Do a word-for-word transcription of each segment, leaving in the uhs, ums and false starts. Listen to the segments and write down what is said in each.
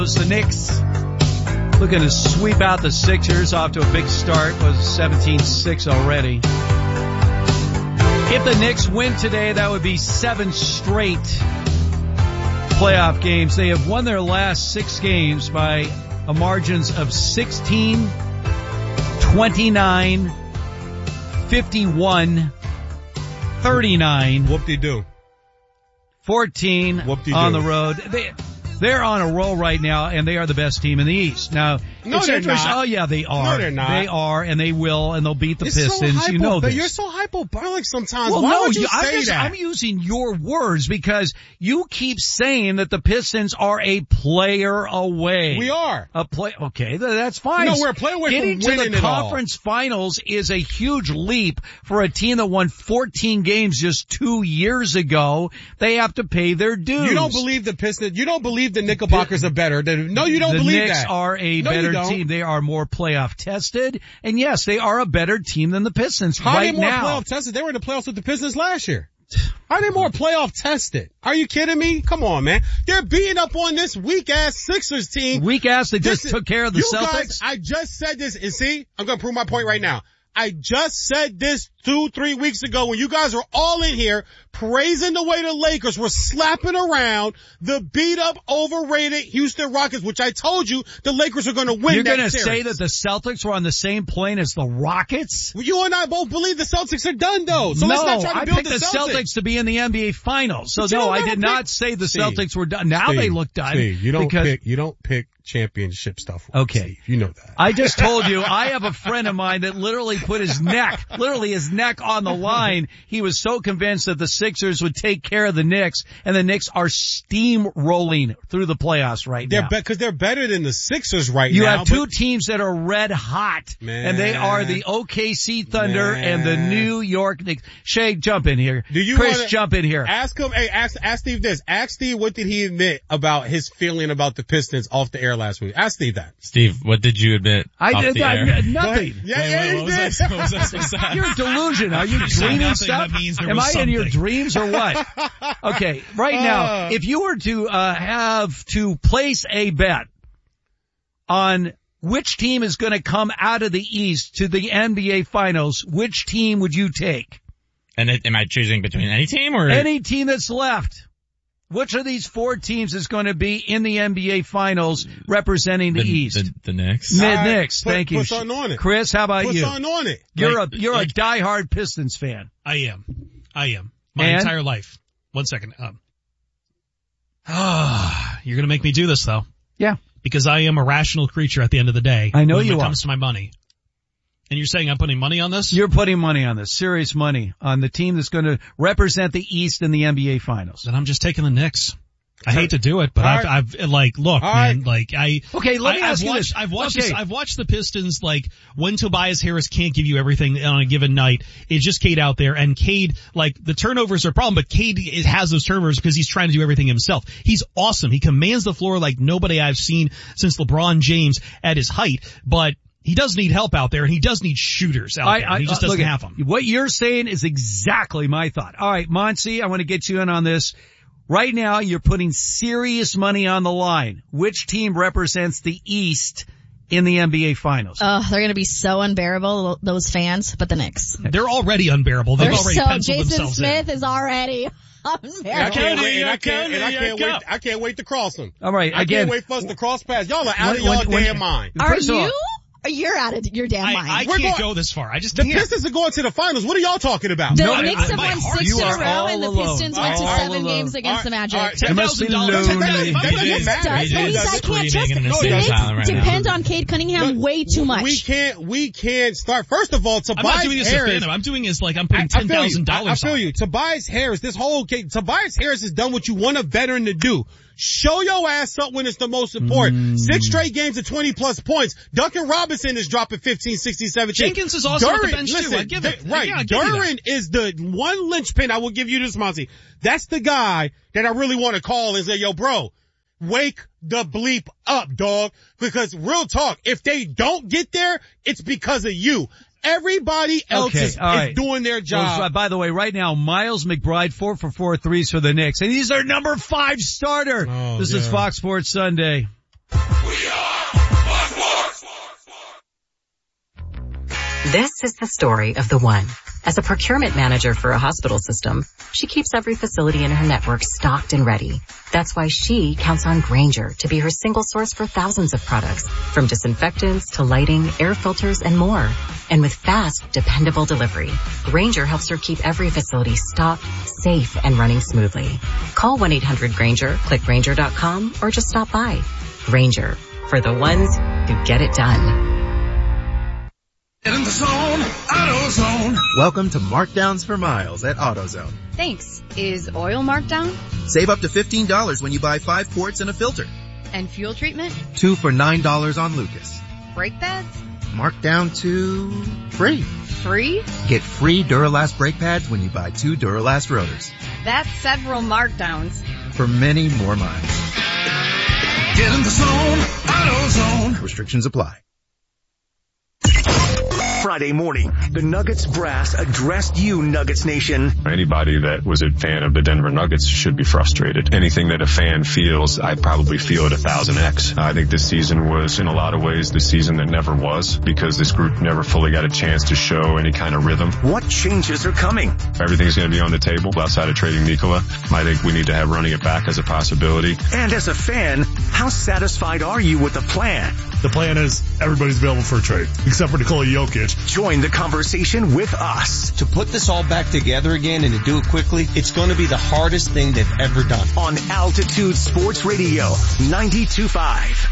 The Knicks looking to sweep out the Sixers, off to a big start, was seventeen six already. If the Knicks win today, that would be seven straight playoff games. They have won their last six games by a margins of sixteen, twenty-nine, fifty-one, thirty-nine. Whoop-de-doo. fourteen Whoop-de-doo. On the road. They, they're on a roll right now, and they are the best team in the East. Now, No, it's they're interesting. not. Oh, yeah, they are. No, they're not. They are, and they will, and they'll beat the It's Pistons. So hypo, you know but this. You're so hyperbolic sometimes. Well, Why no, would you you, I'm, say just, that? I'm using your words because you keep saying that the Pistons are a player away. We are. A play. Okay, th- that's fine. No, we're a player away Getting from to winning the it all. conference finals is a huge leap for a team that won fourteen games just two years ago. They have to pay their dues. You don't believe the Pistons. You don't believe the Knickerbockers are better. Than, no, you don't the believe Knicks that. are a no, better you don't. team. They are more playoff tested, and yes, they are a better team than the Pistons How right are they more now. playoff tested? They were in the playoffs with the Pistons last year. How are they more playoff tested? Are you kidding me? Come on, man. They're beating up on this weak ass Sixers team. Weak ass. They just This is- took care of the you Celtics. Guys, I just said this, and see, I'm gonna prove my point right now. I just said this two, three weeks ago when you guys were all in here praising the way the Lakers were slapping around the beat up, overrated Houston Rockets, which I told you the Lakers are gonna win You're that going to series. say that the Celtics were on the same plane as the Rockets? You and I both believe the Celtics are done though, so no, let's not try to I build picked the Celtics. Celtics to be in the N B A Finals. So But you no, don't I never did pick- not say the Steve, Celtics were done. Now Steve, they look done. Steve, you don't because pick, you don't pick championship stuff. Okay. Steve, you know that. I just told you, I have a friend of mine that literally put his neck, literally his neck on the line. He was so convinced that the Sixers would take care of the Knicks, and the Knicks are steamrolling through the playoffs right They're now. because they're better than the Sixers right You now. have two but- teams that are red hot, Man. and they are the O K C Thunder Man. and the New York Knicks. Shay, jump in here. Do you Chris, wanna- jump in here. Ask him, hey, ask, ask Steve this. Ask Steve what did he admit about his feeling about the Pistons off the air last week. Ask Steve that. Steve, what did you admit? I off did the I, air? nothing. Yeah, Wait, yeah, wait, he what was did. that? What was that supposed to say? You're delusion. Are you You say dreaming nothing, stuff? that means there Am was I in your something. dreams or what? Okay, right now, Uh. if you were to uh, have to place a bet on which team is going to come out of the East to the N B A Finals, which team would you take? And it, am I choosing between any team or? Any team that's left. Which of these four teams is going to be in the N B A Finals representing the, the East? The, the Knicks. Mid All right, Knicks. put- Thank you. put something on it. Chris, how about Put you? something on it. You're Like- a you're like- a diehard Pistons fan. I am. I am. My And? entire life. One second. Um, ah, you're gonna make me do this though. Yeah. Because I am a rational creature at the end of the day. I know when you it are. comes to my money. And you're saying I'm putting money on this? You're putting money on this, serious money, on the team that's going to represent the East in the N B A Finals. Then I'm just taking the Knicks. I hate to do it, but All I've, right. I've, like, look, All man, right. like, I, Okay, let me I, ask I've you watched, this. I've watched Okay. this, I've watched the Pistons, like, when Tobias Harris can't give you everything on a given night, it's just Cade out there, and Cade, like, the turnovers are a problem, but Cade is, has those turnovers because he's trying to do everything himself. He's awesome. He commands the floor like nobody I've seen since LeBron James at his height, but he does need help out there, and he does need shooters out there. He just uh, doesn't look, have them. What you're saying is exactly my thought. All right, Monty, I want to get you in on this. Right now, you're putting serious money on the line. Which team represents the East in the N B A Finals? Oh, they're gonna be so unbearable, those fans, but the Knicks. They're already unbearable. They've They're already so, penciled Jason themselves Smith in. is already And I unbearable. can't wait, and I County, can't, and I can't County, wait, I can't wait to cross them. All right, I again, can't wait for us to cross paths. Y'all are out of When- y'all when- damn mind. Are First of all- you? You're out of your damn I, mind. I We're can't going- go this far. I just The can't. Pistons are going to the finals. What are y'all talking about? the No, I- Knicks have my won heart- six you in a are row, all and the alone. Pistons went to All seven alone. games against All the right, Magic. all right. ten thousand be dollars. lonely. That doesn't Yes, matter. it does, but That he's, I doesn't- can't screaming trust in it. an The escape Knicks asylum right now. depend on Cade Cunningham Look, way too much. We can't, we can't start. First of all, I'm Tobias not doing this Harris. as a fan. I'm doing is like I'm I, putting I ten feel you. thousand I, I dollars. feel you. Tobias Harris, this whole case, Tobias Harris has done what you want a veteran to do. Show your ass up when it's the most important. Mm. Six straight games of twenty plus points. Duncan Robinson is dropping fifteen, sixteen, seventeen. Jenkins is also off the Duren- bench, too. listen, I give it. th- Right. Yeah, I give you that. Duren is the one linchpin. I will give you this, Monty. That's the guy that I really want to call and say, yo, bro, wake the bleep up, dog. Because real talk, if they don't get there, it's because of you. Everybody else Okay, is, all is right. doing their job. Well, by the way, right now, Miles McBride, four for four threes for the Knicks, and he's their number five starter. Oh, this is yeah. Fox Sports Sunday. This is the story of the one. As a procurement manager for a hospital system, she keeps every facility in her network stocked and ready. That's why she counts on Grainger to be her single source for thousands of products, from disinfectants to lighting, air filters, and more. And with fast, dependable delivery, Grainger helps her keep every facility stocked, safe, and running smoothly. Call one eight hundred Grainger, click Grainger dot com, or just stop by. Grainger, for the ones who get it done. Get in the zone, AutoZone. Welcome to Markdowns for Miles at AutoZone. Thanks. Is oil marked down? Save up to fifteen dollars when you buy five quarts and a filter. And fuel treatment? Two for nine dollars on Lucas. Brake pads? Marked down to free. Free? Get free Duralast brake pads when you buy two Duralast rotors. That's several markdowns. For many more miles. Get in the zone, AutoZone. Restrictions apply. Friday morning, the Nuggets brass addressed you, Nuggets Nation. Anybody that was a fan of the Denver Nuggets should be frustrated. Anything that a fan feels, I probably feel it a thousand X. I think this season was, in a lot of ways, the season that never was, because this group never fully got a chance to show any kind of rhythm. What changes are coming? Everything's going to be on the table outside of trading Nikola. I think we need to have running it back as a possibility. And as a fan, how satisfied are you with the plan? The plan is everybody's available for a trade, except for Nikola Jokic. Join the conversation with us. To put this all back together again and to do it quickly, it's going to be the hardest thing they've ever done. On Altitude Sports Radio, ninety-two point five.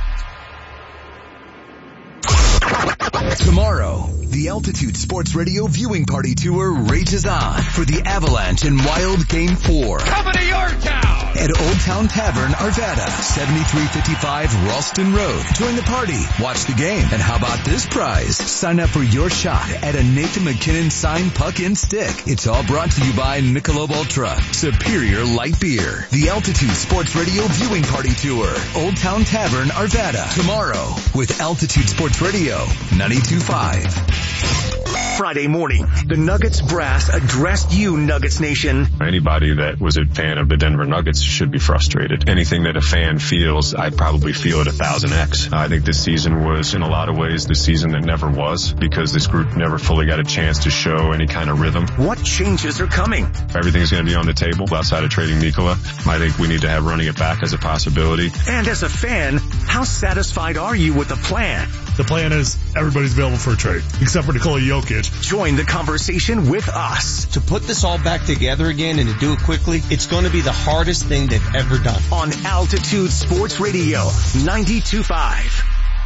Tomorrow, the Altitude Sports Radio viewing party tour rages on for the Avalanche and Wild Game four. Coming to your town! At Old Town Tavern, Arvada, seventy-three fifty-five Ralston Road. Join the party, watch the game, and how about this prize? Sign up for your shot at a Nathan McKinnon signed puck and stick. It's all brought to you by Michelob Ultra, Superior Light Beer. The Altitude Sports Radio viewing party tour, Old Town Tavern, Arvada. Tomorrow, with Altitude Sports Radio, ninety-two point five. Friday morning, the Nuggets brass addressed you, Nuggets Nation. Anybody that was a fan of the Denver Nuggets should be frustrated. Anything that a fan feels, I probably feel it a thousand X. I think this season was, in a lot of ways, the season that never was, because this group never fully got a chance to show any kind of rhythm. What changes are coming? Everything's going to be on the table outside of trading Nikola. I think we need to have running it back as a possibility. And as a fan, how satisfied are you with the plan? The plan is everybody's available for a trade, except for Nikola Jokic. Join the conversation with us. To put this all back together again and to do it quickly, it's going to be the hardest thing they've ever done. On Altitude Sports Radio, ninety-two point five.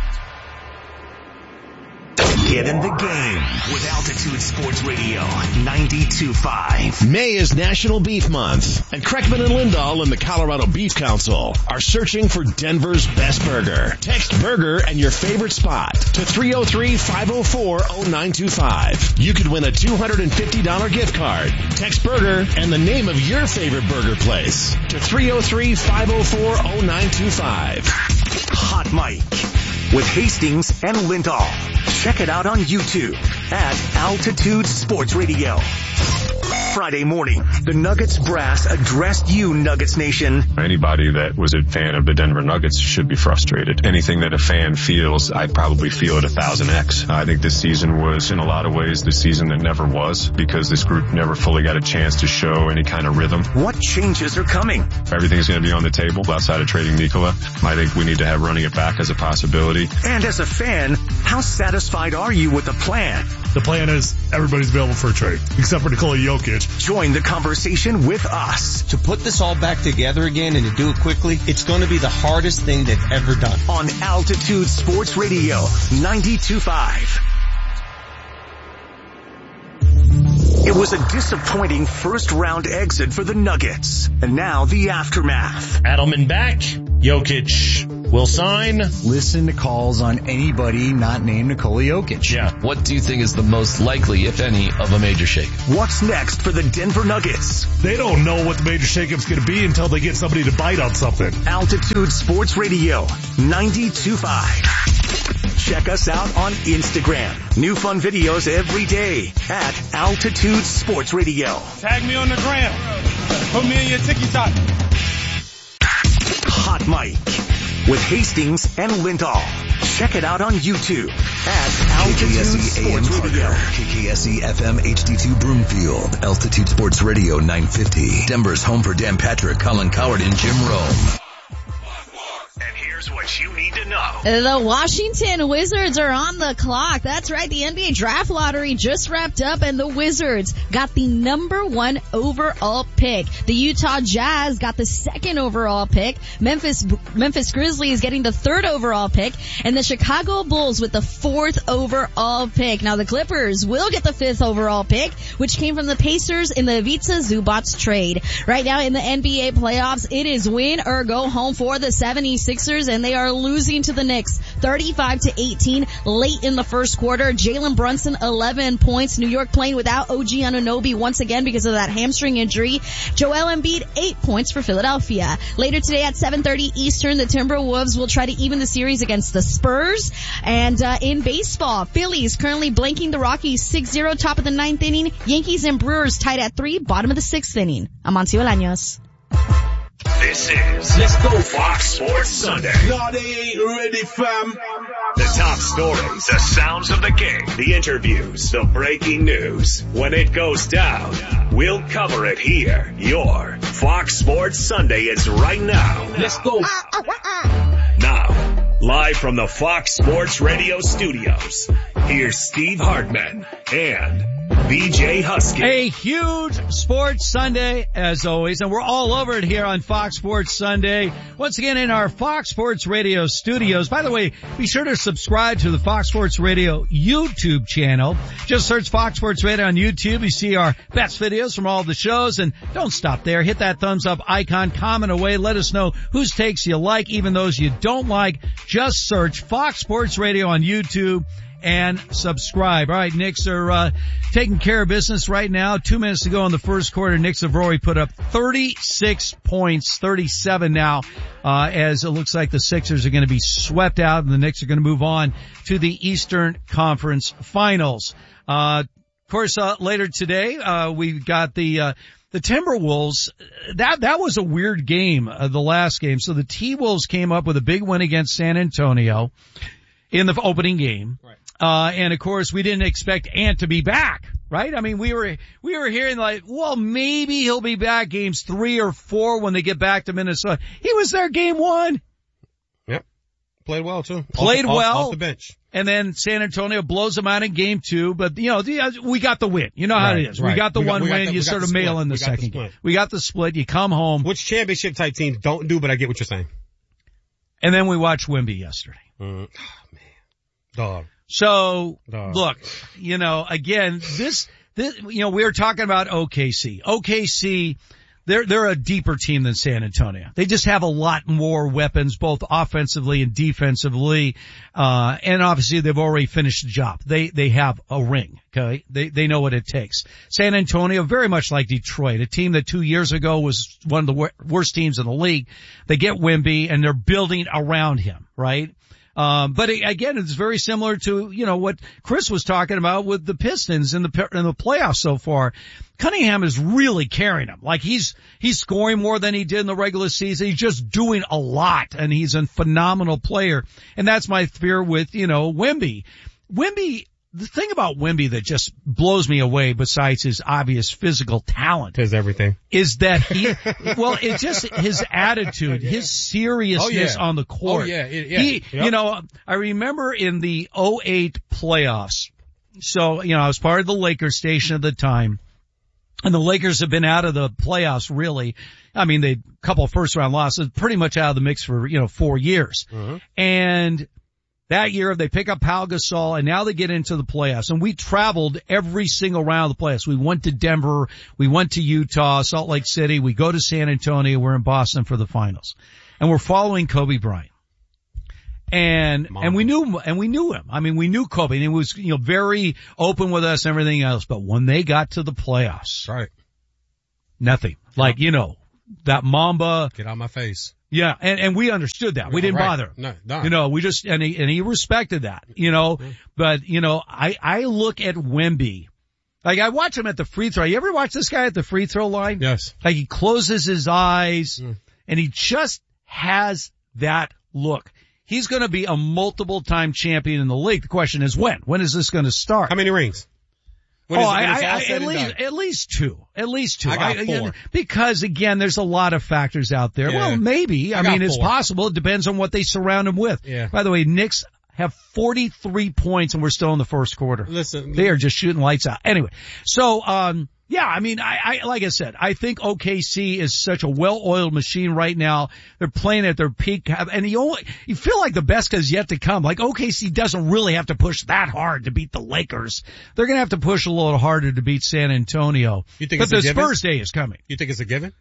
Get in the game with Altitude Sports Radio, ninety-two point five. May is National Beef Month, and Kreckman and Lindahl and the Colorado Beef Council are searching for Denver's best burger. Text burger and your favorite spot to three oh three, five oh four, oh nine two five. You could win a two hundred fifty dollars gift card. Text burger and the name of your favorite burger place to three oh three, five oh four, oh nine two five. Hot Mike with Hastings and Lindahl. Check it out on YouTube at Altitude Sports Radio. Friday morning, the Nuggets brass addressed you, Nuggets Nation. Anybody that was a fan of the Denver Nuggets should be frustrated. Anything that a fan feels, I probably feel it a thousand X. I think this season was, in a lot of ways, the season that never was, because this group never fully got a chance to show any kind of rhythm. What changes are coming? Everything's going to be on the table outside of trading Nikola. I think we need to have running it back as a possibility. And as a fan, how satisfied are you with the plan? The plan is everybody's available for a trade, except for Nikola Jokic. Join the conversation with us. To put this all back together again and to do it quickly, it's going to be the hardest thing they've ever done. On Altitude Sports Radio, ninety-two point five. It was a disappointing first-round exit for the Nuggets, and now the aftermath. Adelman back. Jokic will sign. Listen to calls on anybody not named Nikola Jokic. Yeah. What do you think is the most likely, if any, of a major shake? What's next for the Denver Nuggets? They don't know what the major shakeup's going to be until they get somebody to bite on something. Altitude Sports Radio, ninety-two point five. Check us out on Instagram. New fun videos every day at Altitude Sports Radio. Tag me on the gram. Put me in your TikTok. Hot Mike with Hastings and Lindahl. Check it out on YouTube at Altitude K K S E A M Sports Radio. Parker, K K S E F M H D two Broomfield, Altitude Sports Radio nine fifty. Denver's home for Dan Patrick, Colin Coward, and Jim Rome. And here's what you need to know. The Washington Wizards are on the clock. That's right. The N B A draft lottery just wrapped up and the Wizards got the number one overall pick. The Utah Jazz got the second overall pick. Memphis, Memphis Grizzlies getting the third overall pick, and the Chicago Bulls with the fourth overall pick. Now the Clippers will get the fifth overall pick, which came from the Pacers in the Ivica Zubac trade. Right now in the N B A playoffs, it is win or go home for the seventy-sixers, and they are losing to the Knicks thirty-five to eighteen late in the first quarter. Jalen Brunson, eleven points. New York playing without O G Anunoby once again because of that hamstring injury. Joel Embiid, eight points for Philadelphia. Later today at seven thirty Eastern, the Timberwolves will try to even the series against the Spurs. And uh, in baseball, Phillies currently blanking the Rockies six zero, top of the ninth inning. Yankees and Brewers tied at three, bottom of the sixth inning. Amancio Bolaños. This is Let's Go Fox Sports Sunday. No, they ain't ready, fam. The top stories, the sounds of the game, the interviews, the breaking news. When it goes down, we'll cover it here. Your Fox Sports Sunday is right now. Let's go. Now, live from the Fox Sports Radio studios, here's Steve Hartman and B J Husky. A huge sports Sunday, as always, and we're all over it here on Fox Sports Sunday. Once again, in our Fox Sports Radio studios. By the way, be sure to subscribe to the Fox Sports Radio YouTube channel. Just search Fox Sports Radio on YouTube. You see our best videos from all the shows, and don't stop there. Hit that thumbs up icon, comment away. Let us know whose takes you like, even those you don't like. Just search Fox Sports Radio on YouTube and subscribe. All right, Knicks are uh taking care of business right now. Two minutes to go in the first quarter. Knicks have already put up thirty-six points, thirty-seven now, uh as it looks like the Sixers are going to be swept out and the Knicks are going to move on to the Eastern Conference Finals. Uh Of course, uh later today, uh we've got the uh the Timberwolves. That that was a weird game, uh, the last game. So the T-Wolves came up with a big win against San Antonio in the opening game. Right. Uh, and of course we didn't expect Ant to be back, right? I mean, we were, we were hearing like, well, maybe he'll be back games three or four when they get back to Minnesota. He was there game one. Yep. Played well too. Played off, well. Off, off the bench. And then San Antonio blows them out in game two, but you know, the, we got the win. You know how right, it is. Right. We got the we got, one we win. the, you sort of mail in the second game. We got the split. You come home. Which championship type teams don't do, but I get what you're saying. And then we watched Wemby yesterday. Mm. Oh, man. Dog. So, Dog. look, you know, again, this, this, you know, we were talking about O K C. O K C, they're, they're a deeper team than San Antonio. They just have a lot more weapons, both offensively and defensively. Uh, and obviously they've already finished the job. They, they have a ring. Okay. They, they know what it takes. San Antonio, very much like Detroit, a team that two years ago was one of the wor- worst teams in the league. They get Wemby and they're building around him, right? Um, but again, it's very similar to, you know, what Chris was talking about with the Pistons in the, in the playoffs so far. Cunningham is really carrying him. Like he's, he's scoring more than he did in the regular season. He's just doing a lot and he's a phenomenal player. And that's my fear with, you know, Wemby. Wemby, the thing about Wemby that just blows me away, besides his obvious physical talent, his everything, is that he, well, it's just his attitude, his seriousness oh, yeah. on the court. Oh, yeah, yeah. He, yep. You know, I remember in the oh eight playoffs, so, you know, I was part of the Lakers station at the time, and the Lakers have been out of the playoffs really. I mean, they, a couple of first round losses, pretty much out of the mix for, you know, four years. Mm-hmm. And that year, they pick up Pau Gasol, and now they get into the playoffs. And we traveled every single round of the playoffs. We went to Denver, we went to Utah, Salt Lake City, we go to San Antonio, we're in Boston for the finals. And we're following Kobe Bryant. And, Mom. and we knew, and we knew him. I mean, we knew Kobe, and he was, you know, very open with us and everything else. But when they got to the playoffs, right, nothing. Like, you know, that Mamba. Get out of my face. Yeah, and, and we understood that. We didn't right. bother. No, no. You know, we just, and he, and he respected that, you know, mm-hmm. but, you know, I, I look at Wemby. Like, I watch him at the free throw. You ever watch this guy at the free throw line? Yes. Like, he closes his eyes, mm. and he just has that look, he's going to be a multiple-time champion in the league. The question is when? When is this going to start? How many rings? When oh, is, I, when I, all I, said at and least, done? at least two. At least two. I got I, four. Because again, there's a lot of factors out there. Yeah. Well, maybe. I, I got mean, it's four. possible. It depends on what they surround him with. Yeah. By the way, Knicks have forty-three points and we're still in the first quarter. Listen. They are just shooting lights out. Anyway, so, um, yeah, I mean, I, I, like I said, I think O K C is such a well-oiled machine right now. They're playing at their peak, and you only, you feel like the best is yet to come. Like O K C doesn't really have to push that hard to beat the Lakers. They're gonna have to push a little harder to beat San Antonio. You think but it's a the given? Spurs day is coming. You think it's a given?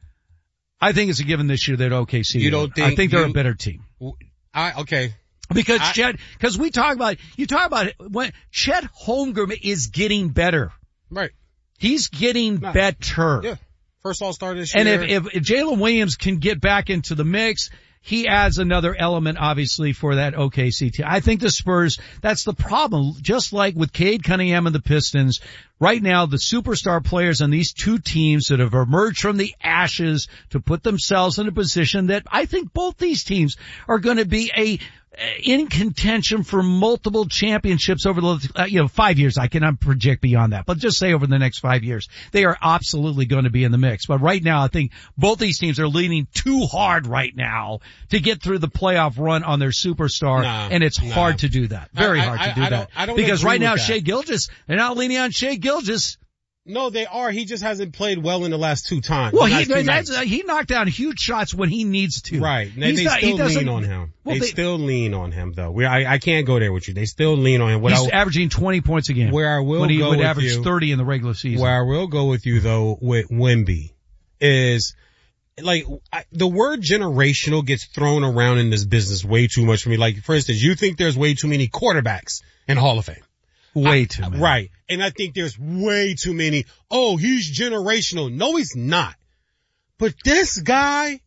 I think it's a given this year that O K C. You don't won. think I think they're you- a better team. I, okay. Because I- Chet, because we talk about, you talk about it, when Chet Holmgren is getting better. Right. He's getting Nah. better. Yeah. First All-Star this And year. if, if, if Jalen Williams can get back into the mix, he adds another element, obviously, for that O K C team. I think the Spurs, that's the problem. Just like with Cade Cunningham and the Pistons, right now the superstar players on these two teams that have emerged from the ashes to put themselves in a position that I think both these teams are going to be a in contention for multiple championships over the, uh, you know, five years. I cannot project beyond that, but just say over the next five years, they are absolutely going to be in the mix. But right now, I think both these teams are leaning too hard right now to get through the playoff run on their superstar, Nah, and it's nah. hard to do that. Very I- hard I- to do I that. don't- I don't because agree right now, with that. Shai Gilgeous, they're not leaning on Shai Gilgeous. No, they are. He just hasn't played well in the last two times. Well, the he, last two that's, nights. uh, he knocked down huge shots when he needs to. Right. They, He's they not- he still doesn't- lean on him. Well, they, they- still lean on him, though. We, I, I can't go there with you. They still lean on him. What He's I, averaging twenty points a game. Where I will when he go would with average you- thirty in the regular season. Where I will go with you, though, with Wemby is, like, I, the word generational gets thrown around in this business way too much for me. Like, for instance, you think there's way too many quarterbacks in Hall of Fame. Way I, too many. Right. And I think there's way too many. Oh, he's generational. No, he's not. But this guy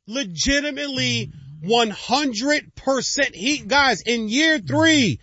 legitimately one hundred percent. He, guys, in year three,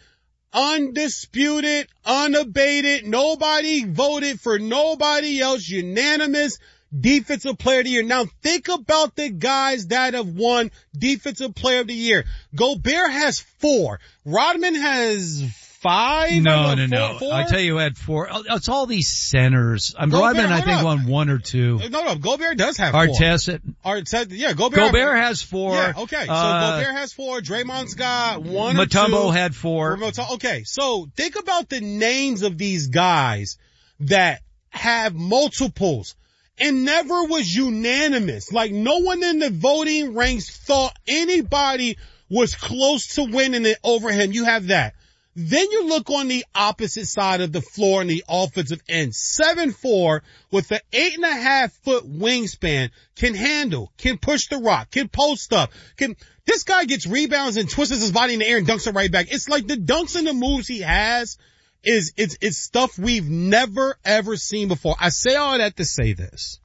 undisputed, unabated, nobody voted for nobody else, unanimous defensive player of the year. Now think about the guys that have won defensive player of the year. Gobert has four. Rodman has five. No, or no, four, no. four? I tell you who had four. It's all these centers. I'm Gobert, Rodman, I hold think, up. won one or two. No, no, Gobert does have four. Artest, Artest, yeah, Gobert. Gobert has four. Yeah, okay. So Uh, Gobert has four. Draymond's got one or two. Mutombo had four. Mutombo- Okay, so think about the names of these guys that have multiples and never was unanimous. Like no one in the voting ranks thought anybody was close to winning it over him. You have that. Then you look on the opposite side of the floor in the offensive end. seven four with an eight and a half foot wingspan, can handle, can push the rock, can post up, can, this guy gets rebounds and twists his body in the air and dunks it right back. It's like the dunks and the moves he has is, it's, it's stuff we've never ever seen before. I say all that to say this.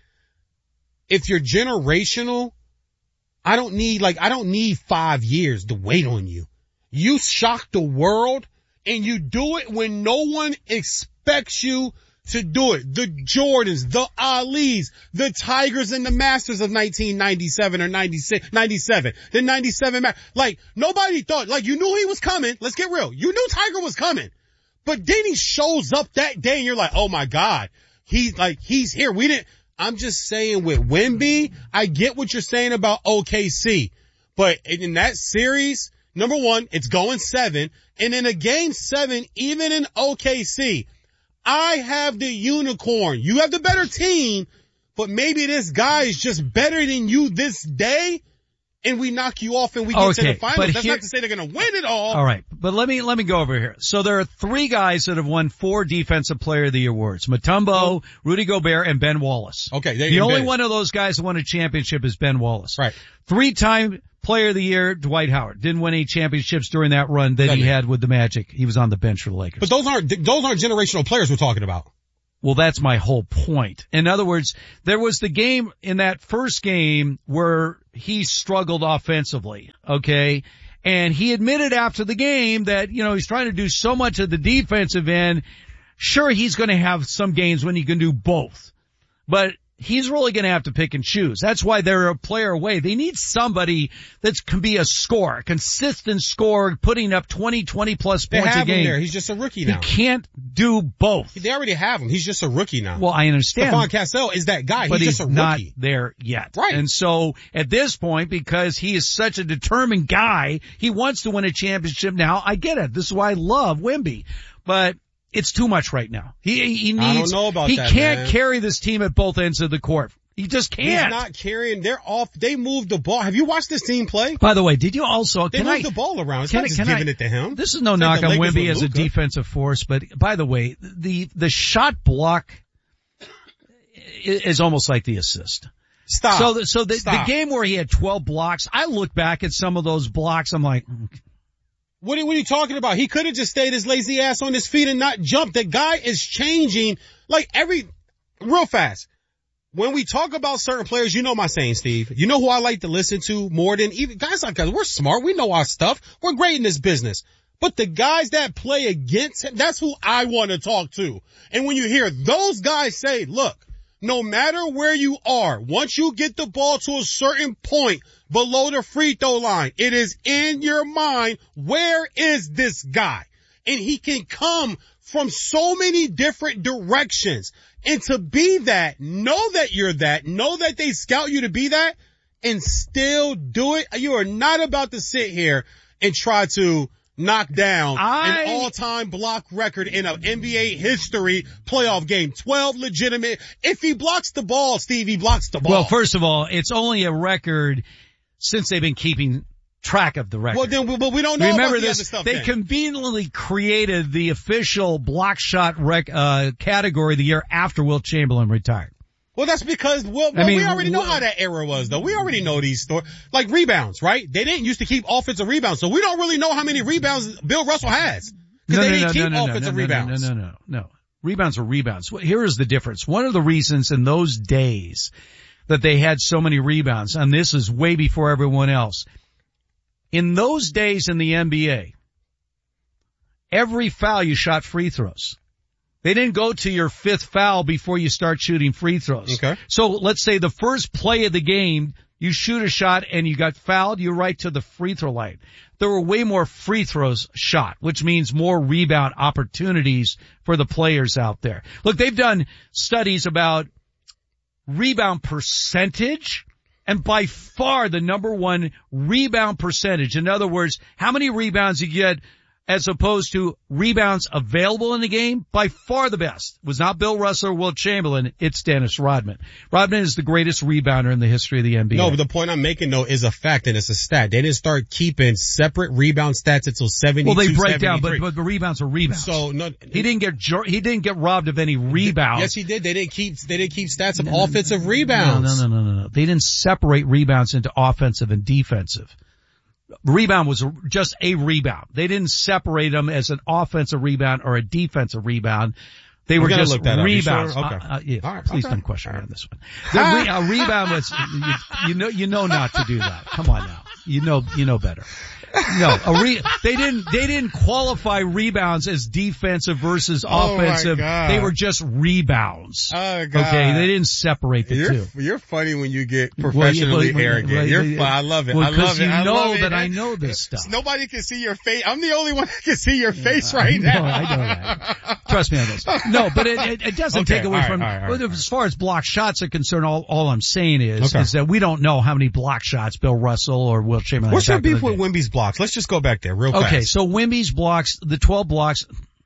If you're generational, I don't need, like, I don't need five years to wait on you. You shock the world and you do it when no one expects you to do it. The Jordans, the Alis, the Tigers and the Masters of nineteen ninety-seven or ninety-six, ninety-seven, the ninety-seven, Ma- like nobody thought, like you knew he was coming. Let's get real. You knew Tiger was coming, but then he shows up that day and you're like, oh my God, he's like, he's here. We didn't, I'm just saying with Wemby, I get what you're saying about O K C, but in that series, number one, it's going seven. And in a game seven, even in O K C, I have the unicorn. You have the better team, but maybe this guy is just better than you this day. And we knock you off and we get Okay, to the finals. but That's here- not to say they're going to win it all. All right, but let me let me go over here. So there are three guys that have won four Defensive Player of the Year awards: Mutombo, Rudy Gobert, and Ben Wallace. Okay, there the you only Ben. one of those guys that won a championship is Ben Wallace. Right. Three-time Player of the Year, Dwight Howard didn't win any championships during that run that he Doesn't. had with the Magic. He was on the bench for the Lakers. But those aren't, those aren't generational players we're talking about. Well, that's my whole point. In other words, there was the game in that first game where he struggled offensively, okay? And he admitted after the game that, you know, he's trying to do so much of the defensive end. Sure, he's going to have some games when he can do both. But he's really going to have to pick and choose. That's why they're a player away. They need somebody that can be a scorer, consistent scorer, putting up twenty, twenty plus They points have a game. him there. He's just a rookie now. He can't do both. They already have him. He's just a rookie now. Well, I understand. Stephon Cassell is that guy. But he's, he's just a not rookie. there yet. Right. And so at this point, because he is such a determined guy, he wants to win a championship now. I get it. This is why I love Wemby. But it's too much right now. He, he needs, I don't know about he that, can't man. carry this team at both ends of the court. He just can't. He's not carrying. They're off. They moved the ball. Have you watched this team play? By the way, did you also, They can moved I, the ball around. It's can not I- just can giving I- it to him. This is no It's knock like the on Lakers Wemby with as a Luka. defensive force, but by the way, the, the shot block i- is almost like the assist. Stop. So, the, so the, the Stop. game where he had twelve blocks, I look back at some of those blocks, I'm like, What are, what are you talking about? He could have just stayed his lazy ass on his feet and not jumped. The guy is changing like every, real fast. When we talk about certain players, you know my saying, Steve. You know who I like to listen to more than even guys like us. We're smart. We know our stuff. We're great in this business. But the guys that play against him, that's who I want to talk to. And when you hear those guys say, look, no matter where you are, once you get the ball to a certain point below the free throw line, it is in your mind, where is this guy? And he can come from so many different directions. And to be that, know that you're that, know that they scout you to be that, and still do it. You are not about to sit here and try to knock down I- an all-time block record in an N B A history playoff game. twelve legitimate. If he blocks the ball, Steve, he blocks the ball. well, first of all, it's only a record since they've been keeping track of the record. Well, then, we- but we don't know Remember about the this, other stuff. they then. conveniently created the official block shot rec, uh, category the year after Wilt Chamberlain retired. Well, that's because, well, well I mean, we already know wh- how that era was, though. We already know these stories. Like rebounds, right? They didn't used to keep offensive rebounds, so we don't really know how many rebounds Bill Russell has. Because they didn't keep offensive no, rebounds. No, no, no, no, no. Rebounds are rebounds. Here is the difference. One of the reasons in those days that they had so many rebounds, and this is way before everyone else, in those days in the N B A, every foul you shot free throws. They didn't go to your fifth foul before you start shooting free throws. Okay. So let's say the first play of the game, you shoot a shot and you got fouled, you're right to the free throw line. There were way more free throws shot, which means more rebound opportunities for the players out there. Look, they've done studies about rebound percentage, and by far the number one rebound percentage. In other words, how many rebounds you get as opposed to rebounds available in the game, by far the best. It was not Bill Russell or Wilt Chamberlain, it's Dennis Rodman. Rodman is the greatest rebounder in the history of the N B A. No, but the point I'm making though is a fact and it's a stat. They didn't start keeping separate rebound stats until seventy-two, well, they break down, but, seventy-three. but the rebounds are rebounds. So no, he didn't get jor- he didn't get robbed of any rebounds. Yes, he did. They didn't keep they didn't keep stats of No, no, offensive no, rebounds. No, no, no, no, no. They didn't separate rebounds into offensive and defensive. Rebound was just a rebound. They didn't separate them as an offensive rebound or a defensive rebound. They We were gotta just look that up. You rebounds. sure? Okay. Uh, uh, yeah, All right, please okay. don't question me on this one. The re- a rebound was, you, you know, you know not to do that. Come on now. You know, you know better. No, a re- they didn't, they didn't qualify rebounds as defensive versus Oh, my offensive. God. They were just rebounds. Oh, God. Okay, they didn't separate the You're, two. you're funny when you get Well, professionally you- well, arrogant. well, You're well, fun. I love it. well, I love 'cause it. you I know love it. that I know this stuff. Nobody can see your face. I'm the only one that can see your face right No, now. I know that. Trust me on this. No, but it, it, it doesn't Okay, take away all right, from, all right, all right, well, as far as block shots are concerned, all, all I'm saying is, Okay. is that we don't know how many block shots Bill Russell or Wilt Chamberlain What's had your back in beef the with day. Wemby's blocks? Let's just go back there real fast. Okay, so Wemby's blocks, the twelve blocks,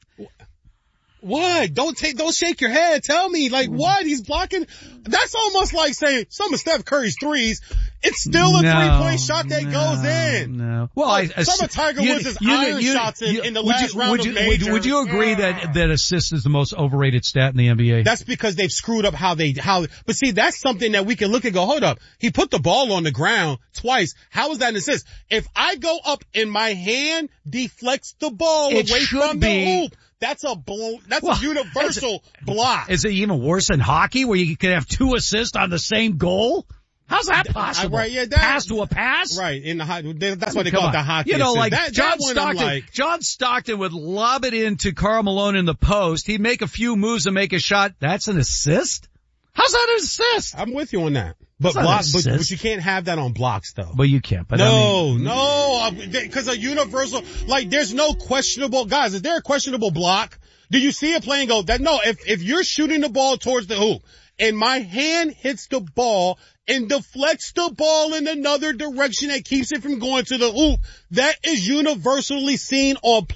What? Don't take, don't shake your head. Tell me, like, what? He's blocking. That's almost like saying some of Steph Curry's threes. It's still a No, three-point shot that no, goes in. No. Well, I, Some of Tiger Woods' iron shots in, in the would last you, round would of you, majors. would, would you agree that, that assist is the most overrated stat in the N B A? That's because they've screwed up how they, how, but see, that's something that we can look and go, hold up. He put the ball on the ground twice. How is that an assist? If I go up and my hand deflects the ball It away should from the be. hoop, that's a bl- that's Well, a universal block. Is it even worse than hockey where you can have two assists on the same goal? How's that possible? Right, yeah, that- pass to a pass? Right, in the hot, that's why they Come call on. it the hockey You know, assist. like that, John that one I'm Stockton, like, John Stockton would lob it into Karl Malone in the post. He'd make a few moves and make a shot. That's an assist? How's that an assist? I'm with you on that. But That's block, not but, an but assist. you can't have that on blocks though. But you can't. But I no, mean, no, because a universal, like there's no questionable, guys, is there a questionable block? Do you see a play and go, that, no, if, if you're shooting the ball towards the hoop and my hand hits the ball and deflects the ball in another direction that keeps it from going to the hoop, that is universally seen on